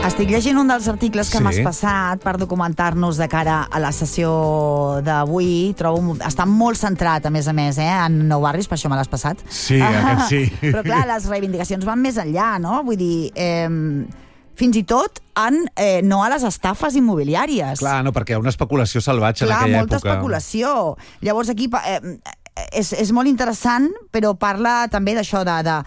Estic llegint un dels articles que m'has passat per documentar-nos de cara a la sessió d'avui. Està molt centrat, a més, en Nou Barris, per això me l'has passat. Sí, sí. Però clar, les reivindicacions van més enllà, no? Vull dir, fins i tot no a les estafes immobiliàries. Clar, no, perquè hi ha una especulació salvatge en aquella època. Molta especulació. Llavors aquí és molt interessant, però parla també d'això,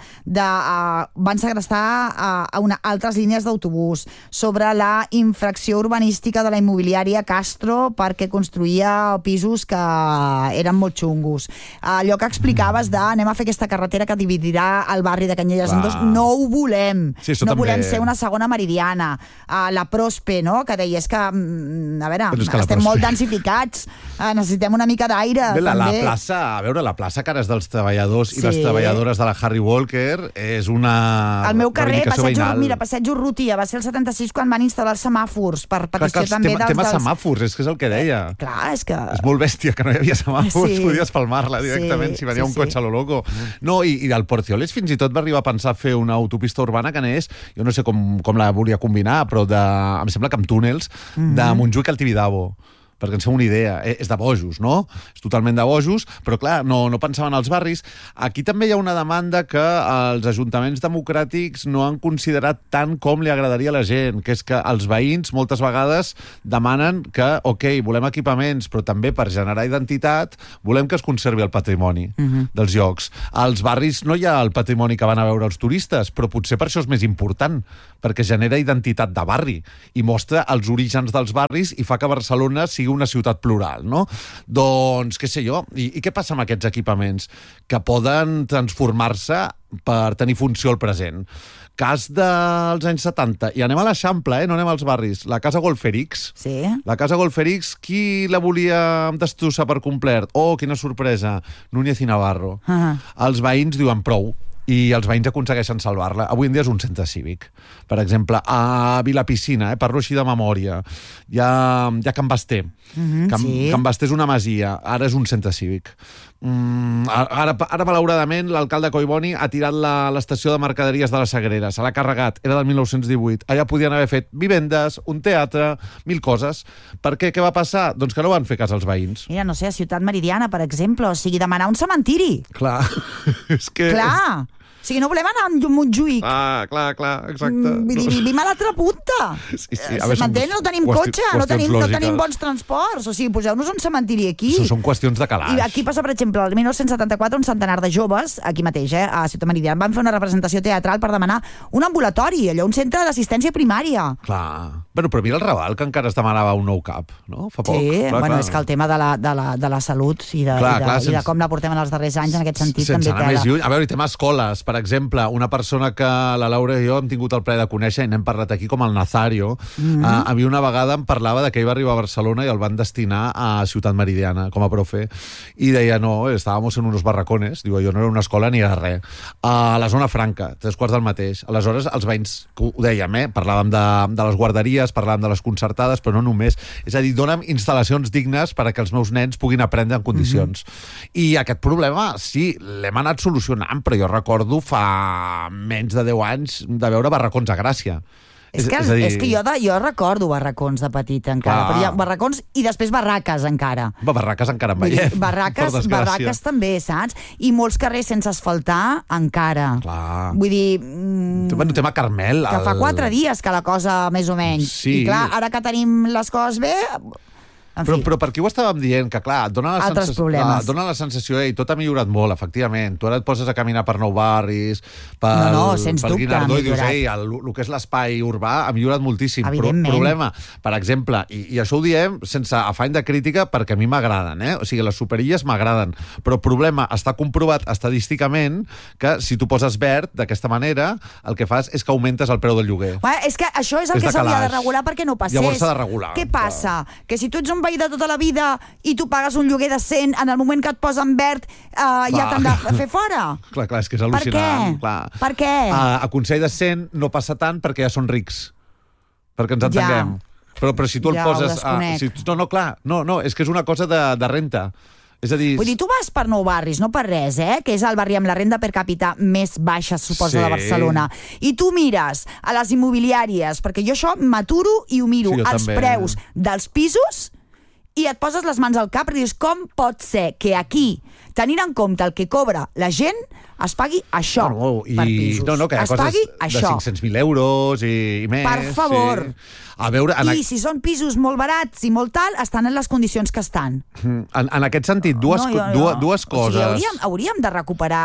van segrestar altres línies d'autobús, sobre la infracció urbanística de la immobiliària Castro perquè construïa pisos que eren molt xungos. Allò que explicaves anem a fer aquesta carretera que dividirà el barri de Canyelles en dos, no ho volem. Sí, no volem ser una segona meridiana. La Prospe, no?, que deies que, a veure, estem molt densificats, necessitem una mica d'aire. La plaça, a veure, la plaça Cares dels treballadors i les treballadores de la Harry Walker és una el meu carrer, Passeig Urrutia, va ser el 76 quan van instal·lar els semàfors per petició també dels... Tema semàfors, és que és el que deia. Clar, és que... És molt bèstia que no hi havia semàfors, podies palmar-la directament si venia un cotxe a lo loco. No, i del Porcioles fins i tot va arribar a pensar fer una autopista urbana que anés, jo no sé com la volia combinar, però em sembla que amb túnels, de Montjuïc al Tibidabo, perquè ens fem una idea, és de bojos, no? És totalment de bojos, però clar, no pensaven als barris. Aquí també hi ha una demanda que els ajuntaments democràtics no han considerat tant com li agradaria a la gent, que és que els veïns moltes vegades demanen que, volem equipaments, però també per generar identitat volem que es conservi el patrimoni dels llocs. Als barris no hi ha el patrimoni que van a veure els turistes, però potser per això és més important, perquè genera identitat de barri i mostra els orígens dels barris i fa que Barcelona sigui una ciutat plural, no? Doncs, què sé jo, i què passa amb aquests equipaments? Que poden transformar-se per tenir funció al present. Cas dels anys 70, i anem a l'Eixample, no anem als barris, la Casa Golferix. Sí. La Casa Golferix, qui la volia destrossar per complet? Oh, quina sorpresa, Núñez i Navarro. Els veïns diuen prou, i els veïns aconsegueixen salvar-la. Avui en dia és un centre cívic. Per exemple, a Vilapicina, parlo així de memòria, hi ha Can Basté. Can Basté és una masia, ara és un centre cívic. Ara malauradament, l'alcalde Collboni ha tirat l'estació de mercaderies de la Sagrera, se l'ha carregat, era del 1918. Allà podien haver fet vivendes, un teatre, 1000 coses. Per què? Què va passar? Doncs que no van fer cas als veïns. Mira, no sé, a Ciutat Meridiana, per exemple, o sigui, demanar un cementiri. Clar, és que... Clar! O sigui, no volem anar a Montjuïc. Clar, exacte. Vivim a l'altra punta. Sí. M'entén? No tenim cotxe, no tenim bons transports. O sigui, poseu-nos un cementiri aquí. Són qüestions de calaix. I aquí passa, per exemple, el 1974, un centenar de joves, aquí mateix, a Ciutat Meridiana, van fer una representació teatral per demanar un ambulatori, allò, un centre d'assistència primària. Clar. Bueno, però mira el Raval, que encara es demanava un nou CAP, no? Fa poc. Sí, bueno, és que el tema de la salut i de com la portem en els darrers anys, en aquest sentit, també té... A veure, i tema escoles, per exemple, una persona que la Laura i jo hem tingut el plaer de conèixer i n'hem parlat aquí, com el Nazario, a mi una vegada em parlava de que ell va arribar a Barcelona i el van destinar a Ciutat Meridiana com a profe, i deia, no, estàvamos en unos barracones, diu, jo no era una escola ni era res, a la zona franca, 3/4 del mateix. Aleshores, els veïns, ho dèiem, parlàvem de les guarderies, parlàvem de les concertades, però no només. És a dir, dona'm instal·lacions dignes per a que els meus nens puguin aprendre en condicions. I aquest problema, sí, l'hem anat solucionant, però jo recordo fa menys de 10 anys de veure barracons a Gràcia. És que jo recordo barracons de petita encara, però hi ha barracons i després barraques encara. Barraques encara en veiem. Barraques també, saps? I molts carrers sense asfaltar encara. Clar. Vull dir... tema Carmel. Que fa 4 dies que la cosa, més o menys. Sí. I clar, ara que tenim les coses bé... Però per aquí ho estàvem dient, que clar, et dona la sensació, tot ha millorat molt, efectivament. Tu ara et poses a caminar per Nou Barris, per Guinardó, i dius, el que és l'espai urbà ha millorat moltíssim. Però problema, per exemple, i això ho diem sense afany de crítica perquè a mi m'agraden, o sigui, les superilles m'agraden, però problema, està comprovat estadísticament que si tu poses verd d'aquesta manera, el que fas és que augmentes el preu del lloguer. És que això és el que s'hauria de regular perquè no passés. Llavors s'ha de regular. Què passa? Que si tu ets un veí de tota la vida i tu pagues un lloguer de 100, en el moment que et posen verd ja t'han de fer fora. Clar, és que és al·lucinant. Per què? A Consell de 100 no passa tant perquè ja són rics. Perquè ens entenguem. Però si tu el poses... No, és que és una cosa de renta. És a dir... Vull dir, tu vas per Nou Barris, no per res, que és el barri amb la renda per càpita més baixa, suposa, de Barcelona. I tu mires a les immobiliàries, perquè jo això m'aturo i ho miro, els preus dels pisos, i et poses les mans al cap i dius, com pot ser que aquí, tenint en compte el que cobra la gent, es pagui això per pisos. Que hi ha coses de 500.000 euros i més. Per favor. A veure, I si són pisos molt barats i molt tal, estan en les condicions que estan. En aquest sentit, dues coses. O sigui, hauríem de recuperar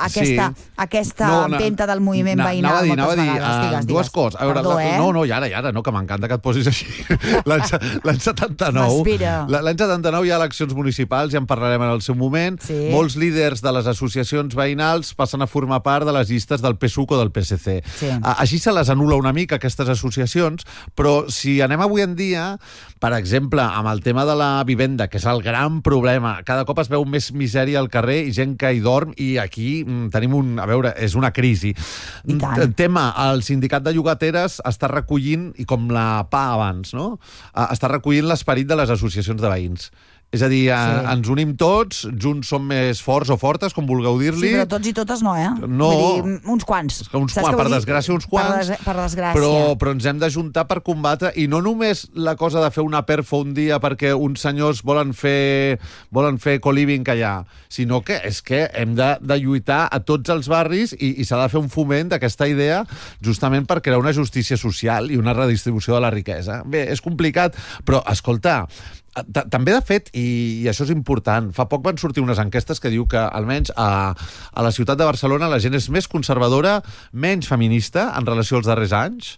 aquesta empenta del moviment veïnal moltes vegades. Digues. Dues coses. A veure, i ara, que m'encanta que et posis així. L'any 79... L'any 79 hi ha eleccions municipals, ja en parlarem en el seu moment. Molts líders de les associacions veïnals passen a formar part de les llistes del PSUC o del PSC. Així se les anul·la una mica, aquestes associacions, però si anem avui en dia, per exemple, amb el tema de la vivenda, que és el gran problema, cada cop es veu més misèria al carrer i gent que hi dorm, i aquí tenim és una crisi. El tema, el sindicat de llogateres està recollint, i com la PA abans, no? Està recollint l'esperit de les associacions de veïns. És a dir, ens unim tots, junts som més forts o fortes, com vulgueu dir-li. Sí, però tots i totes no, No. Vull dir, uns quants. Per desgràcia, uns quants. Per desgràcia. Però ens hem d'ajuntar per combatre, i no només la cosa de fer una perfo un dia perquè uns senyors volen fer co-living allà, sinó que és que hem de lluitar a tots els barris i s'ha de fer un foment d'aquesta idea justament per crear una justícia social i una redistribució de la riquesa. Bé, és complicat, però, escolta, també, de fet, i això és important, fa poc van sortir unes enquestes que diu que almenys a la ciutat de Barcelona la gent és més conservadora, menys feminista en relació als darrers anys.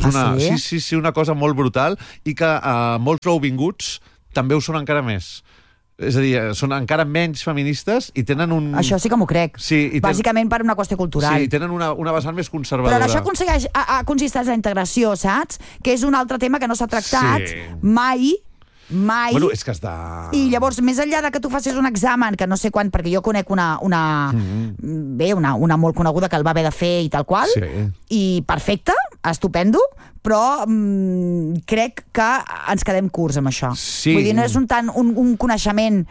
És una cosa molt brutal, i que molts nouvinguts també ho són encara més. És a dir, són encara menys feministes i tenen un... Això sí que m'ho crec. Bàsicament per una qüestió cultural. Sí, tenen una vessant més conservadora. Però això consisteix en la integració, saps? Que és un altre tema que no s'ha tractat mai. Bueno, és que has de... I llavors, més enllà de que tu facis un examen, que no sé quan, perquè jo conec una molt coneguda que el va haver de fer i tal qual, i perfecte, estupendo, però crec que ens quedem curts amb això. Vull dir, no és un coneixement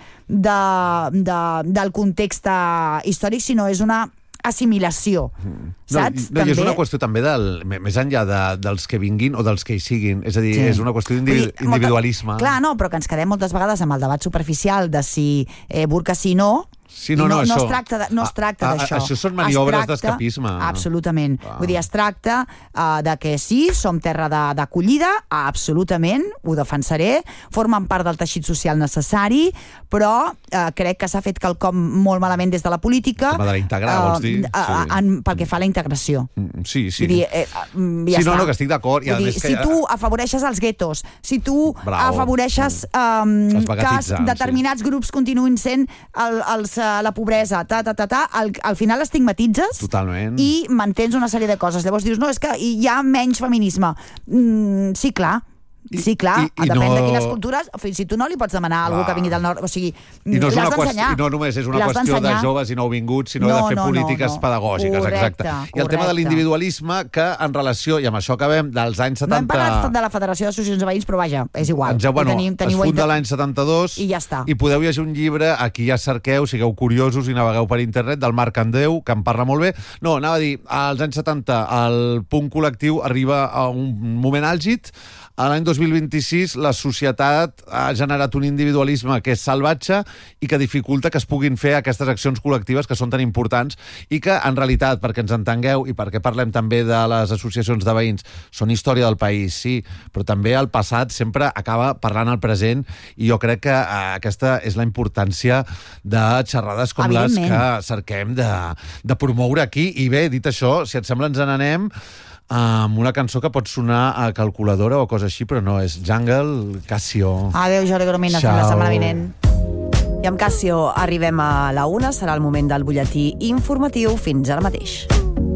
del context històric, sinó és una assimilació, saps? I és una qüestió també més enllà dels que vinguin o dels que hi siguin, és a dir, és una qüestió d'individualisme. Clar, no, però que ens quedem moltes vegades amb el debat superficial de si burca sí o no. No es tracta d'això. Això són maniobres d'escapisme. Absolutament. Vull dir, es tracta de que sí, som terra d'acollida, absolutament, ho defensaré, formen part del teixit social necessari, però crec que s'ha fet quelcom molt malament des de la política. El tema de la integrar, vols dir? Pel que fa a la integració. Sí. Vull dir, ja està. Que estic d'acord. Si tu afavoreixes els guetos, si tu afavoreixes que determinats grups continuïn sent la pobresa, al final estigmatitzes. Totalment. I mantens una sèrie de coses. Llavors dius, no, és que hi ha menys feminisme. Sí, clar. Depèn de quines cultures, si tu no li pots demanar a algú que vingui del nord, o sigui, l'has d'ensenyar. I no només és una qüestió de joves i nouvinguts, sinó de fer polítiques pedagògiques, exacte. I el tema de l'individualisme, que en relació, i amb això acabem, dels anys 70... No hem parlat de la Federació d'Associacions de Veïns, però vaja, és igual. Es funda l'any 72 i ja està. I podeu llegir un llibre, aquí ja cerqueu, sigueu curiosos i navegueu per internet, del Marc Andreu, que en parla molt bé. No, anava a dir, als anys 70 el punt col·lectiu arriba a un moment àlgid. A l'any 2026 la societat ha generat un individualisme que és salvatge i que dificulta que es puguin fer aquestes accions col·lectives que són tan importants i que, en realitat, perquè ens entengueu i perquè parlem també de les associacions de veïns, són història del país, sí, però també el passat sempre acaba parlant al present, i jo crec que aquesta és la importància de xerrades com les que cerquem de promoure aquí. I bé, dit això, si et sembla ens n'anem amb una cançó que pot sonar a calculadora o cosa així, però no, és Jungle, Casio. Adéu, Jordi Goromina, fins la setmana vinent. I amb Casio arribem a la 1, serà el moment del butlletí informatiu. Fins ara mateix.